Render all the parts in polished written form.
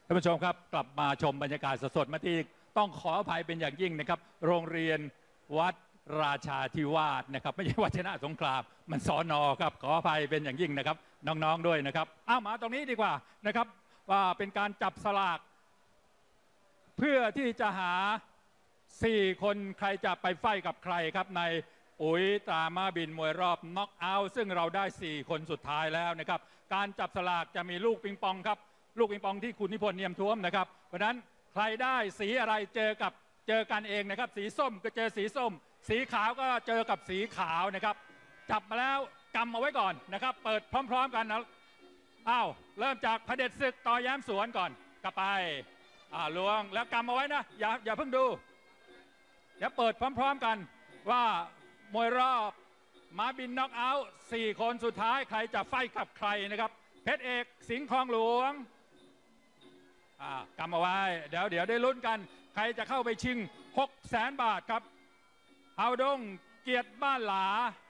ท่านผู้ชมครับกลับมาชมบรรยากาศสดๆมาที่ต้องขออภัยเป็นอย่างยิ่งนะครับโรงเรียนวัดราชาธิวาสนะครับไม่ใช่วัชนะสงครามมันสอนอครับขออภัยเป็นอย่างยิ่งนะครับน้องๆด้วยนะครับมาตรงนี้ดีกว่านะครับว่าเป็นการจับสลากเพื่อที่จะหา4คนใครจะไปไฟกับใครครับในอุ๋ยตราม้าบินมวยรอบน็อกเอาท์ซึ่งเราได้4คนสุดท้ายแล้วนะครับการจับสลากจะมีลูกปิงปองครับลูกปิงปองที่คุณนิพนธ์เนียมท้วมนะครับเพราะนั้นใครได้สีอะไรเจอกันเองนะครับสีส้มก็เจอสีส้มสีขาวก็เจอกับสีขาวนะครับจับมาแล้วกำเอาไว้ก่อนนะครับเปิดพร้อมๆกันนะเริ่มจากเผด็จศึกต่อแย้มสวนก่อนกลับไปล้วงแล้วกำเอาไว้นะอย่าเพิ่งดูเดี๋ยวเปิดพร้อมๆกันว่ามวยรอบม้าบินน็อกเอาท์4คนสุดท้ายใครจะไฟกับใครนะครับเพชรเอกสิงห์คลองหลวงกำเอาไว้เดี๋ยวได้ลุ้นกันใครจะเข้าไปชิง600,000 บาทครับเฮาดงเกียรติบ้านหลา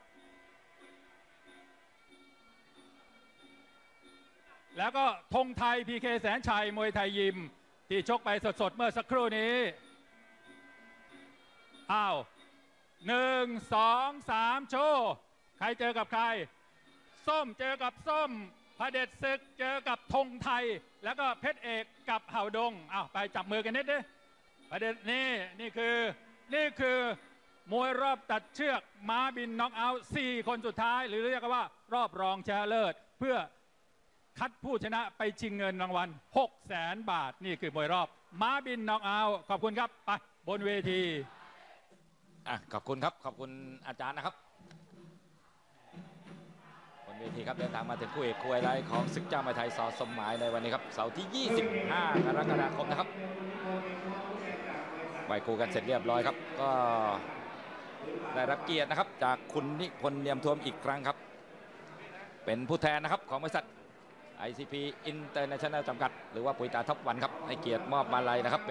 แล้วก็ธงไทยพีเคแสนชัยมวยไทยยิมที่ชกไปสดๆเมื่อสักครู่นี้1 2 3โชว์ใครเจอกับใครส้มเจอกับส้มพระเด็จศึกเจอกับธงไทยแล้วก็เพชรเอกกับเห่าดงไปจับมือกันนิดดิประเด็นนี่คือมวยรอบตัดเชือกม้าบินน็อกเอาท์4คนสุดท้ายหรือเรียกว่ารอบรองชนะเลิศเพื่อคัดผู้ชนะไปชิงเงินรางวัล600,000 บาทนี่คือมวยรอบม้าบินน็อกเอาท์ขอบคุณครับไปบนเวทีขอบคุณครับขอบคุณอาจารย์นะครับบนเวทีครับเดินทางมาถึงคู่เอกคู่ไฮไลท์ของศึกเจ้ามวยไทยส.สมหมายในวันนี้ครับเสาร์ที่25 กรกฎาคมนะครับไหว้ครูกันเสร็จเรียบร้อยครับก็ได้รับเกียรตินะครับจากคุณนิพนธ์เนียมท้วมอีกครั้งครับเป็นผู้แทนนะครับของบริษัท ICP International จำกัดหรือว่าปุ๋ยตาท็อปวันครับให้เกียรติมอบมาลัยนะครับ